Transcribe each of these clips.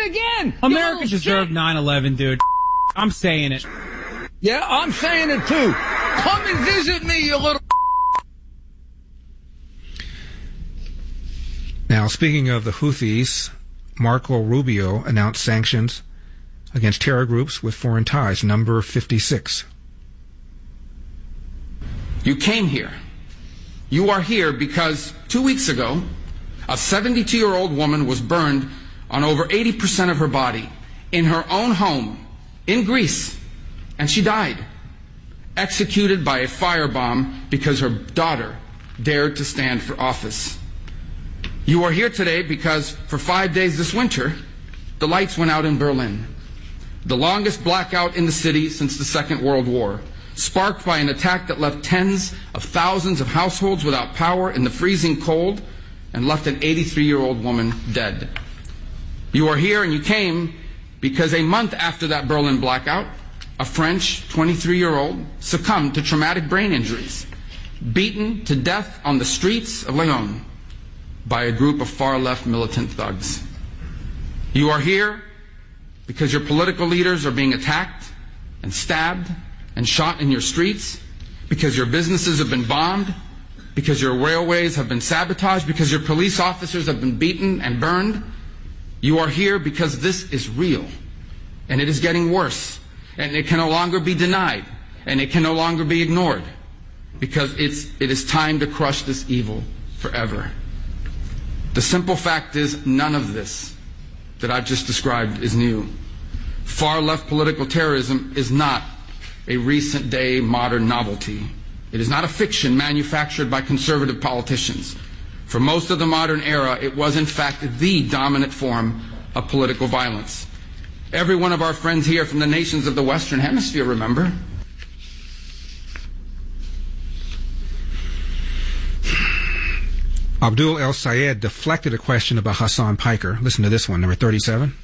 it again. America deserved 9/11, dude. I'm saying it. Yeah, I'm saying it too. Come and visit me, you little... Now, speaking of the Houthis, Marco Rubio announced sanctions against terror groups with foreign ties, number 56. You came here. You are here because 2 weeks ago, a 72-year-old woman was burned on over 80% of her body in her own home in Greece, and she died, executed by a firebomb because her daughter dared to stand for office. You are here today because for 5 days this winter, the lights went out in Berlin, the longest blackout in the city since the Second World War, sparked by an attack that left tens of thousands of households without power in the freezing cold and left an 83-year-old woman dead. You are here and you came because a month after that Berlin blackout, a French 23-year-old succumbed to traumatic brain injuries, beaten to death on the streets of Lyon by a group of far-left militant thugs. You are here because your political leaders are being attacked and stabbed and shot in your streets, because your businesses have been bombed, because your railways have been sabotaged, because your police officers have been beaten and burned. You are here because this is real, and it is getting worse, and it can no longer be denied, and it can no longer be ignored, because it is time to crush this evil forever. The simple fact is, none of this that I've just described is new. Far-left political terrorism is not a recent-day modern novelty. It is not a fiction manufactured by conservative politicians. For most of the modern era, it was in fact the dominant form of political violence. Every one of our friends here from the nations of the Western Hemisphere, remember? Abdul El Sayed deflected a question about Hassan Piker. Listen to this one, number 37.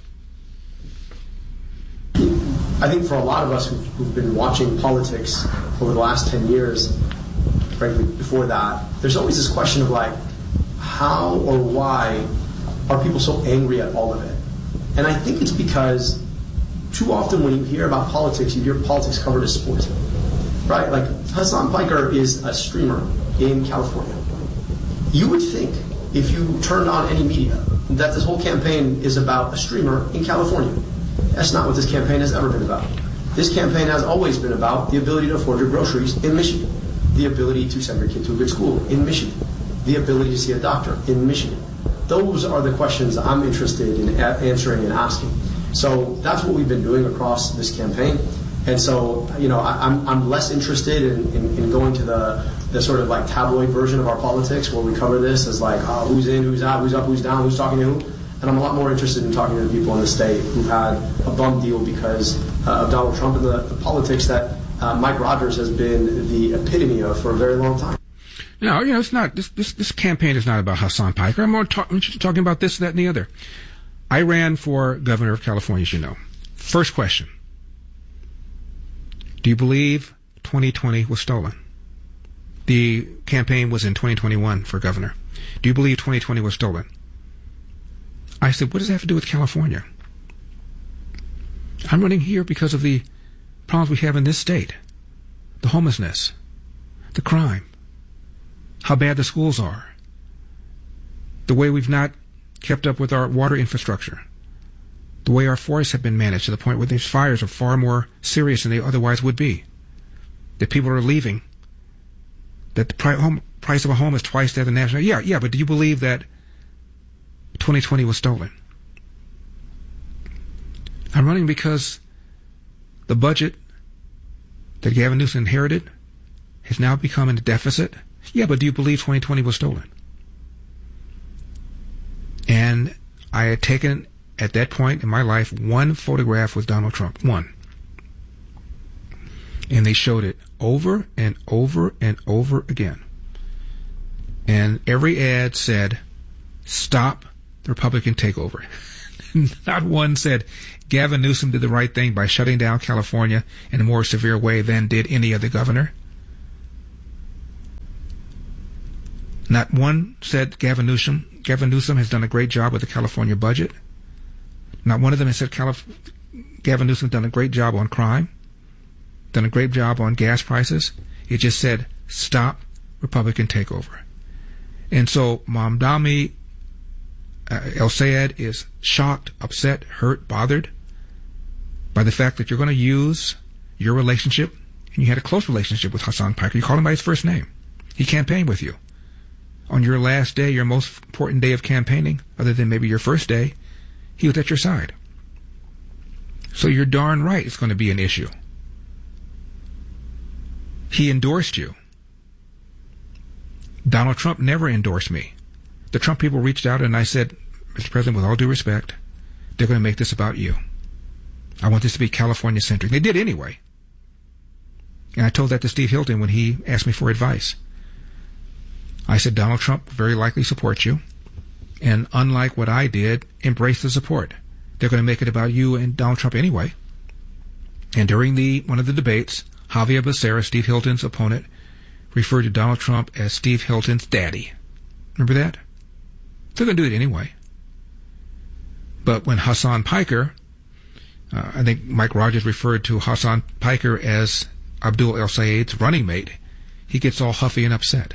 I think for a lot of us who've been watching politics over the last 10 years, frankly, before that, there's always this question of like, how or why are people so angry at all of it? And I think it's because too often when you hear about politics, you hear politics covered as sport, right? Like Hassan Piker is a streamer in California. You would think if you turned on any media that this whole campaign is about a streamer in California. That's not what this campaign has ever been about. This campaign has always been about the ability to afford your groceries in Michigan, the ability to send your kid to a good school in Michigan, the ability to see a doctor in Michigan. Those are the questions I'm interested in answering and asking. So that's what we've been doing across this campaign. And so, you know, I'm less interested in going to the sort of like tabloid version of our politics where we cover this as like, who's in, who's out, who's up, who's down, who's talking to who. And I'm a lot more interested in talking to the people in the state who've had a bum deal because of Donald Trump and the politics that Mike Rogers has been the epitome of for a very long time. No, you know, it's not. This campaign is not about Hassan Piker. I'm just talking about this, that, and the other. I ran for governor of California, as you know. First question. Do you believe 2020 was stolen? The campaign was in 2021 for governor. Do you believe 2020 was stolen? I said, what does that have to do with California? I'm running here because of the problems we have in this state. The homelessness, the crime, how bad the schools are, the way we've not kept up with our water infrastructure, the way our forests have been managed to the point where these fires are far more serious than they otherwise would be, that people are leaving, that the price of a home is twice that of the national. Yeah, but do you believe that 2020 was stolen? I'm running because the budget that Gavin Newsom inherited has now become in a deficit. Yeah, but do you believe 2020 was stolen? And I had taken, at that point in my life, one photograph with Donald Trump. One. And they showed it over and over and over again. And every ad said, stop the Republican takeover. Not one said Gavin Newsom did the right thing by shutting down California in a more severe way than did any other governor. Not one said Gavin Newsom has done a great job with the California budget. Not one of them has said Gavin Newsom done a great job on crime, done a great job on gas prices. It just said, stop Republican takeover. And so Mamdani El-Sayed is shocked, upset, hurt, bothered by the fact that you're going to use your relationship, and you had a close relationship with Hassan Piker. You call him by his first name. He campaigned with you. On your last day, your most important day of campaigning, other than maybe your first day, he was at your side. So you're darn right it's going to be an issue. He endorsed you. Donald Trump never endorsed me. The Trump people reached out and I said, Mr. President, with all due respect, they're going to make this about you. I want this to be California-centric. They did anyway. And I told that to Steve Hilton when he asked me for advice. I said, Donald Trump very likely supports you. And unlike what I did, embrace the support. They're going to make it about you and Donald Trump anyway. And during one of the debates, Javier Becerra, Steve Hilton's opponent, referred to Donald Trump as Steve Hilton's daddy. Remember that? They're going to do it anyway. But when Hassan Piker, I think Mike Rogers referred to Hassan Piker as Abdul El-Sayed's running mate, he gets all huffy and upset.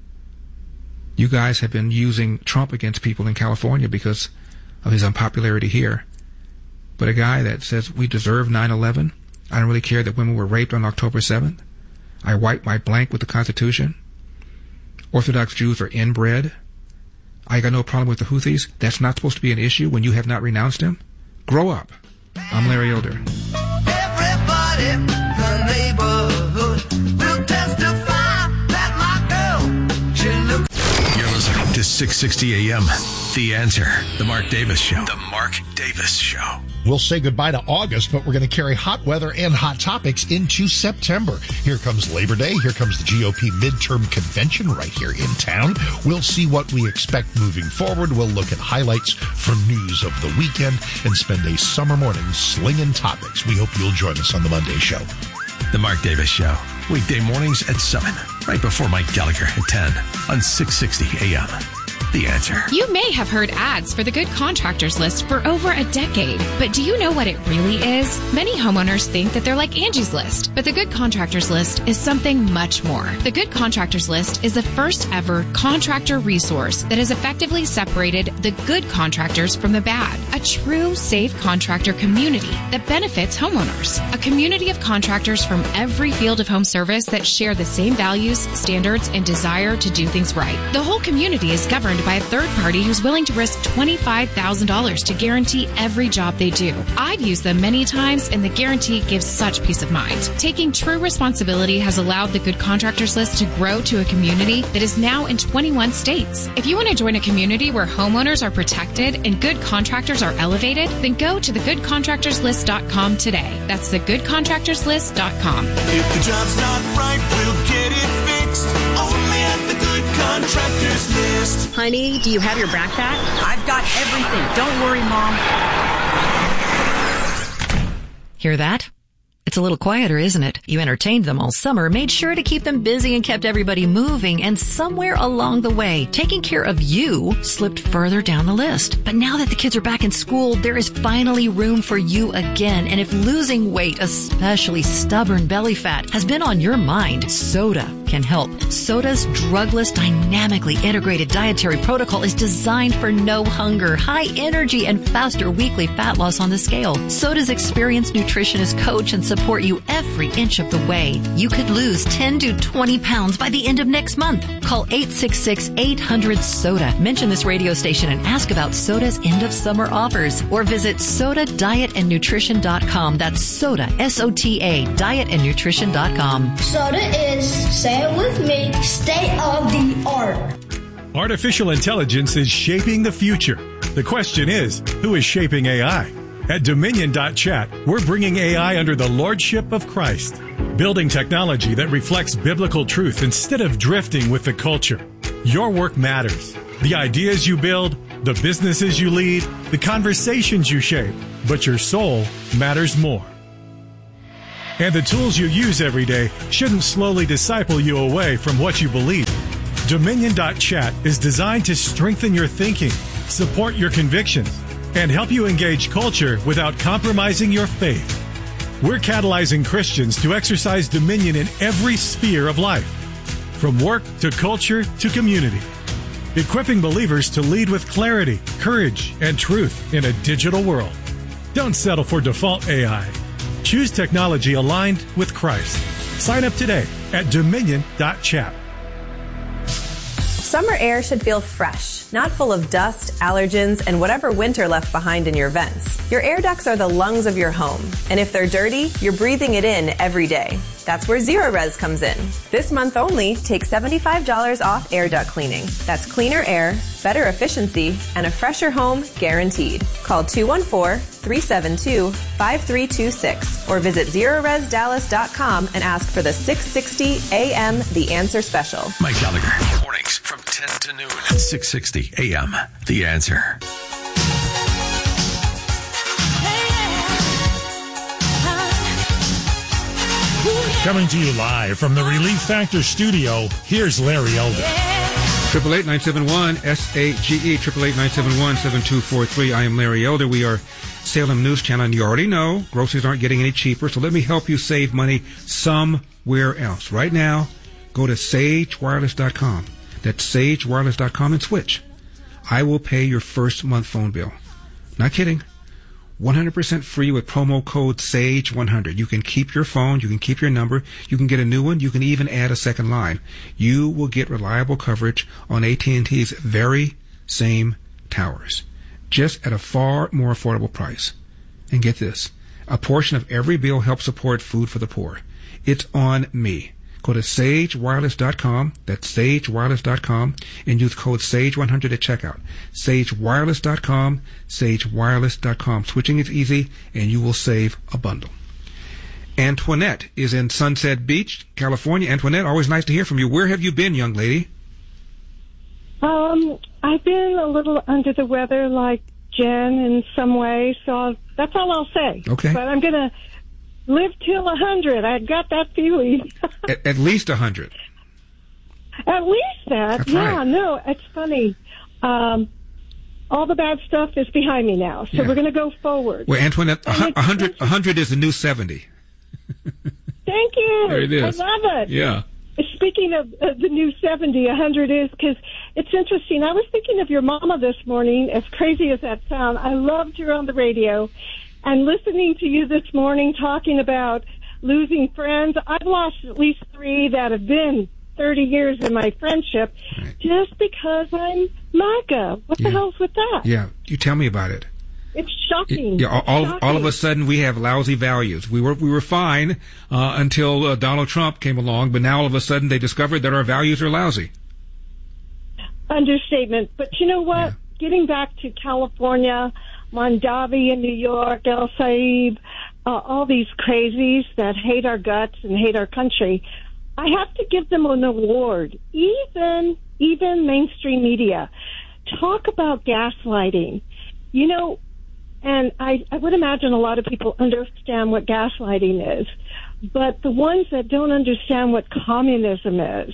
You guys have been using Trump against people in California because of his unpopularity here. But a guy that says we deserve 9/11, I don't really care that women were raped on October 7th. I wipe my blank with the Constitution. Orthodox Jews are inbred. I got no problem with the Houthis. That's not supposed to be an issue when you have not renounced him. Grow up. I'm Larry Elder. Everybody in the neighborhood will testify that my girl, she looks. You're listening to 660 AM. The Answer. The Mark Davis Show. The Mark Davis Show. We'll say goodbye to August, but we're going to carry hot weather and hot topics into September. Here comes Labor Day. Here comes the GOP midterm convention right here in town. We'll see what we expect moving forward. We'll look at highlights from news of the weekend and spend a summer morning slinging topics. We hope you'll join us on the Monday show. The Mark Davis Show. Weekday mornings at 7, right before Mike Gallagher at 10 on 660 AM. The Answer. You may have heard ads for the Good Contractors List for over a decade, but do you know what it really is? Many homeowners think that they're like Angie's List, but the Good Contractors List is something much more. The Good Contractors List is the first ever contractor resource that has effectively separated the good contractors from the bad. A true safe contractor community that benefits homeowners. A community of contractors from every field of home service that share the same values, standards, and desire to do things right. The whole community is governed by a third party who's willing to risk $25,000 to guarantee every job they do. I've used them many times, and the guarantee gives such peace of mind. Taking true responsibility has allowed the Good Contractors List to grow to a community that is now in 21 states. If you want to join a community where homeowners are protected and good contractors are elevated, then go to thegoodcontractorslist.com today. That's thegoodcontractorslist.com. If the job's not right, we'll get it fixed. Only at the Good Contractors List. Honey, do you have your backpack? I've got everything. Don't worry, Mom. Hear that? It's a little quieter, isn't it? You entertained them all summer, made sure to keep them busy and kept everybody moving, and somewhere along the way, taking care of you slipped further down the list. But now that the kids are back in school, there is finally room for you again. And if losing weight, especially stubborn belly fat, has been on your mind, Soda can help. Soda's drugless, dynamically integrated dietary protocol is designed for no hunger, high energy, and faster weekly fat loss on the scale. Soda's experienced nutritionist coach and support you every inch of the way. You could lose 10 to 20 pounds by the end of next month. Call 866-800-SODA. Mention this radio station and ask about Soda's end of summer offers, or visit SODAdietandnutrition.com. That's Soda, S-O-T-A, dietandnutrition.com. Soda is, say it with me, state of the art. Artificial intelligence is shaping the future. The question is, who is shaping AI? At Dominion.chat, we're bringing AI under the lordship of Christ, building technology that reflects biblical truth instead of drifting with the culture. Your work matters. The ideas you build, the businesses you lead, the conversations you shape, but your soul matters more. And the tools you use every day shouldn't slowly disciple you away from what you believe. Dominion.chat is designed to strengthen your thinking, support your convictions, and help you engage culture without compromising your faith. We're catalyzing Christians to exercise dominion in every sphere of life, from work to culture to community, equipping believers to lead with clarity, courage, and truth in a digital world. Don't settle for default AI. Choose technology aligned with Christ. Sign up today at dominion.chat. Summer air should feel fresh, not full of dust, allergens, and whatever winter left behind in your vents. Your air ducts are the lungs of your home, and if they're dirty, you're breathing it in every day. That's where Zerorez comes in. This month only, take $75 off air duct cleaning. That's cleaner air, better efficiency, and a fresher home guaranteed. Call 214-372-5326 or visit ZerorezDallas.com and ask for the 660 AM The Answer Special. Mike Gallagher, mornings from 10 to noon, 660 AM The Answer. Coming to you live from the Relief Factor studio, here's Larry Elder. 888-971-SAGE, 888-971-7243. I am Larry Elder. We are Salem News Channel, and you already know groceries aren't getting any cheaper, so let me help you save money somewhere else. Right now, go to sagewireless.com. That's sagewireless.com and switch. I will pay your first month phone bill. Not kidding. 100% free with promo code SAGE100. You can keep your phone, you can keep your number, you can get a new one, you can even add a second line. You will get reliable coverage on AT&T's very same towers, just at a far more affordable price. And get this, a portion of every bill helps support food for the poor. It's on me. Go to sagewireless.com, that's sagewireless.com, and use code SAGE100 at checkout. Sagewireless.com, sagewireless.com. Switching is easy, and you will save a bundle. Antoinette is in Sunset Beach, California. Antoinette, always nice to hear from you. Where have you been, young lady? I've been a little under the weather like Jen in some way, so that's all I'll say. Okay. But I'm going to live till 100. I got that feeling. At least 100. At least that. That's yeah, right. No, it's funny. All the bad stuff is behind me now, so we're going to go forward. Well, Antoinette, 100 is the new 70. Thank you. There it is. I love it. Yeah. Speaking of the new 70, 100 is, because it's interesting. I was thinking of your mama this morning, as crazy as that sounds. I loved her on the radio. And listening to you this morning talking about losing friends, I've lost at least 3 that have been 30 years in my friendship just because I'm MAGA. What the hell's with that? Yeah, you tell me about it. It's shocking. Yeah, all of a sudden we have lousy values. We were fine until Donald Trump came along, but now all of a sudden they discovered that our values are lousy. Understatement. But you know what? Yeah. Getting back to California, Mondavi in New York, El Saib, all these crazies that hate our guts and hate our country, I have to give them an award. Even mainstream media. Talk about gaslighting. You know, and I would imagine a lot of people understand what gaslighting is, but the ones that don't understand what communism is,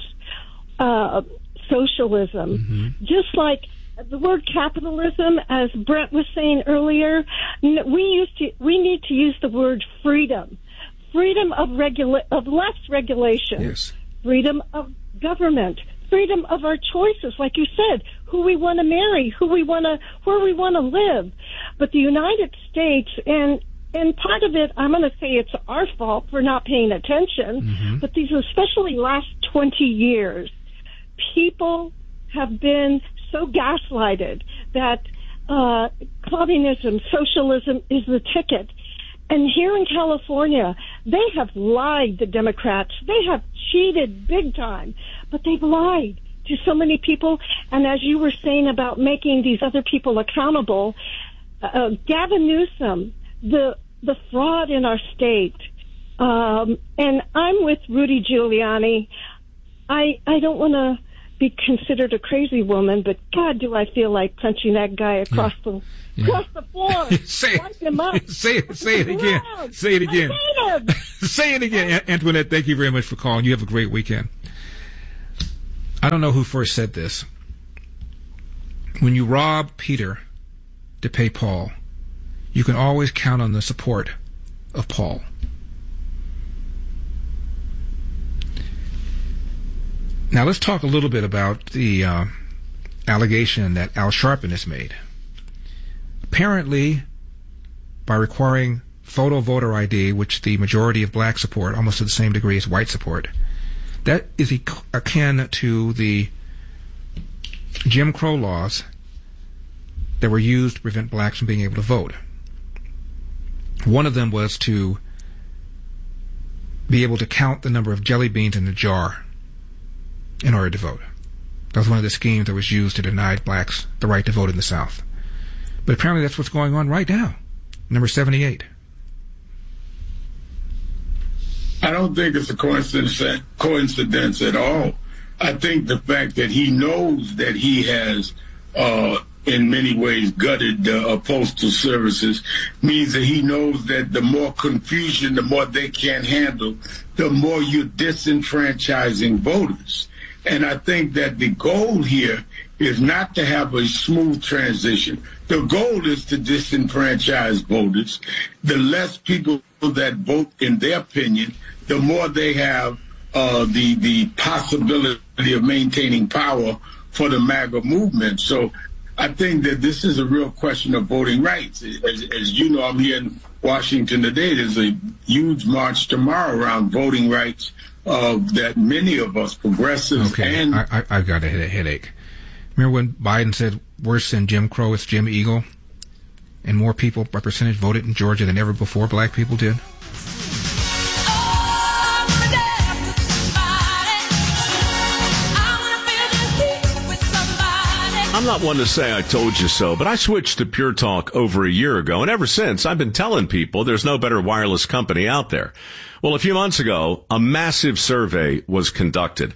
socialism, just like the word capitalism, as Brent was saying earlier, we need to use the word freedom. Freedom of less regulation. Yes. Freedom of government. Freedom of our choices, like you said, who we want to marry, where we want to live. But the United States, and part of it, I'm going to say it's our fault for not paying attention, but these especially last 20 years, people have been so gaslighted that communism, socialism is the ticket. And here in California, they have lied, the Democrats. They have cheated big time, but they've lied to so many people. And as you were saying about making these other people accountable, Gavin Newsom, the fraud in our state, and I'm with Rudy Giuliani. I don't want to be considered a crazy woman, but God, do I feel like punching that guy across the floor. Say him up. Say it again. Say it again. Say it again. Antoinette, thank you very much for calling. You have a great weekend. I don't know who first said this. When you rob Peter, to pay Paul, you can always count on the support of Paul. Now let's talk a little bit about the allegation that Al Sharpton has made. Apparently, by requiring photo voter ID, which the majority of blacks support, almost to the same degree as white support, that is akin to the Jim Crow laws that were used to prevent blacks from being able to vote. One of them was to be able to count the number of jelly beans in a jar in order to vote. That was one of the schemes that was used to deny blacks the right to vote in the South. But apparently that's what's going on right now. Number 78. I don't think it's a coincidence at all. I think the fact that he knows that he has, in many ways, gutted postal services means that he knows that the more confusion, the more they can't handle, the more you're disenfranchising voters. And I think that the goal here is not to have a smooth transition. The goal is to disenfranchise voters. The less people that vote, in their opinion, the more they have the possibility of maintaining power for the MAGA movement. So I think that this is a real question of voting rights. As you know, I'm here in Washington today. There's a huge march tomorrow around voting rights that many of us progressives and... I've got a headache. Remember when Biden said worse than Jim Crow, it's Jim Eagle? And more people by percentage voted in Georgia than ever before black people did? I'm not one to say I told you so, but I switched to Pure Talk over a year ago, and ever since I've been telling people there's no better wireless company out there. Well, a few months ago, a massive survey was conducted.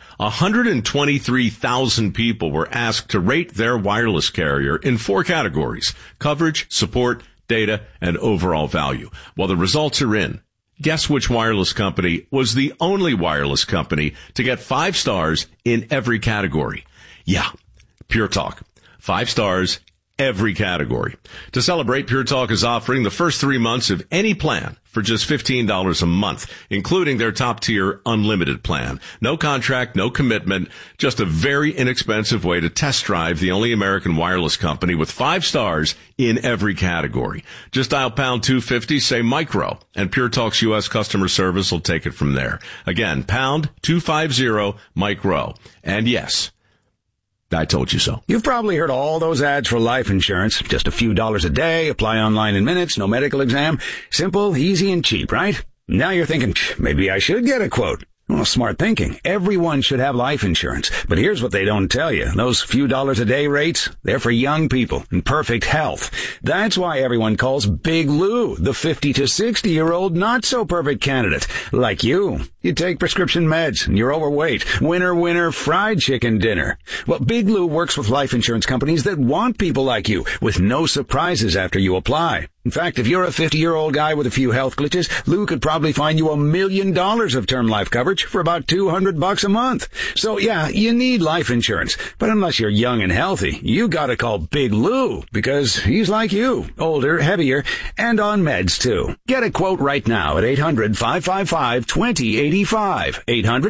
123,000 people were asked to rate their wireless carrier in 4 categories: coverage, support, data, and overall value. Well, the results are in. Guess which wireless company was the only wireless company to get 5 stars in every category? Yeah, Pure Talk. 5 stars, every category. To celebrate, Pure Talk is offering the first 3 months of any plan for just $15 a month, including their top-tier unlimited plan. No contract, no commitment, just a very inexpensive way to test drive the only American wireless company with 5 stars in every category. Just dial pound 250, say micro, and Pure Talk's U.S. customer service will take it from there. Again, pound 250, micro. And yes, I told you so. You've probably heard all those ads for life insurance. Just a few dollars a day, apply online in minutes, no medical exam. Simple, easy, and cheap, right? Now you're thinking, maybe I should get a quote. Well, smart thinking. Everyone should have life insurance. But here's what they don't tell you. Those few dollars a day rates, they're for young people in perfect health. That's why everyone calls Big Lou the 50 to 60-year-old not-so-perfect candidate. Like you. You take prescription meds and you're overweight. Winner, fried chicken dinner. Well, Big Lou works with life insurance companies that want people like you with no surprises after you apply. In fact, if you're a 50-year-old guy with a few health glitches, Lou could probably find you $1 million of term life coverage for about $200 a month. So yeah, you need life insurance. But unless you're young and healthy, you gotta call Big Lou because he's like you, older, heavier, and on meds too. Get a quote right now at 800-555-2085.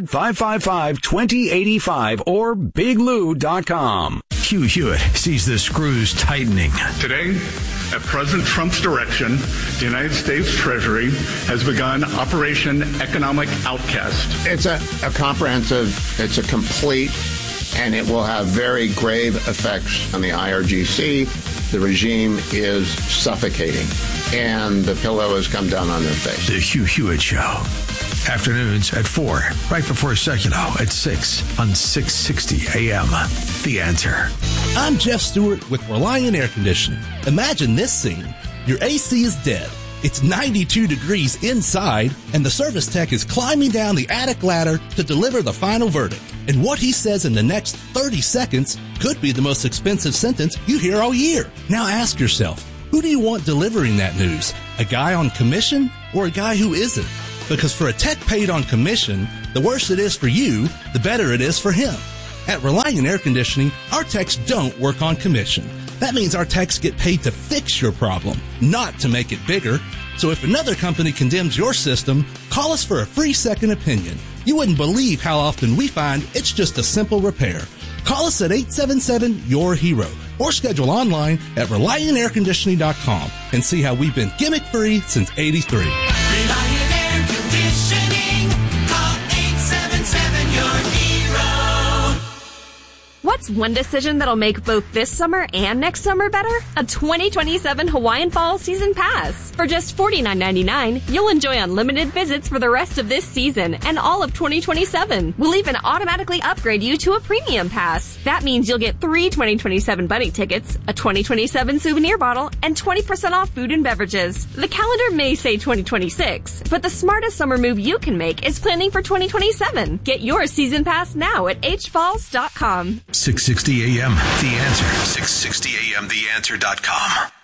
800-555-2085 or biglou.com. Hugh Hewitt sees the screws tightening. Today, at President Trump's direction, the United States Treasury has begun Operation Economic Outcast. It's a comprehensive, it's a complete, and it will have very grave effects on the IRGC. The regime is suffocating, and the pillow has come down on their face. The Hugh Hewitt Show. Afternoons at 4, right before Secular at 6 on 660 AM. The Answer. I'm Jeff Stewart with Reliant Air Conditioning. Imagine this scene. Your AC is dead. It's 92 degrees inside, and the service tech is climbing down the attic ladder to deliver the final verdict. And what he says in the next 30 seconds could be the most expensive sentence you hear all year. Now ask yourself, who do you want delivering that news? A guy on commission or a guy who isn't? Because for a tech paid on commission, the worse it is for you, the better it is for him. At Reliant Air Conditioning, our techs don't work on commission. That means our techs get paid to fix your problem, not to make it bigger. So if another company condemns your system, call us for a free second opinion. You wouldn't believe how often we find it's just a simple repair. Call us at 877-YOUR-HERO or schedule online at ReliantAirConditioning.com and see how we've been gimmick-free since '83. Reliant Air Conditioning. Call 877-YOUR-HERO. What's one decision that'll make both this summer and next summer better? A 2027 Hawaiian Fall Season Pass. For just $49.99, you'll enjoy unlimited visits for the rest of this season and all of 2027. We'll even automatically upgrade you to a premium pass. That means you'll get 3 2027 bunny tickets, a 2027 souvenir bottle, and 20% off food and beverages. The calendar may say 2026, but the smartest summer move you can make is planning for 2027. Get your season pass now at hfalls.com. 660 AM, The Answer. 660 AM, TheAnswer.com.